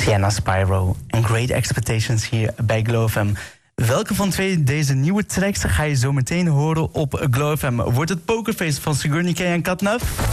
Sienna Spyro en Great Expectations hier bij Glow FM. Welke van twee deze nieuwe tracks ga je zo meteen horen op Glow FM? Wordt het Pokerface van Sigourney K en Katnaf?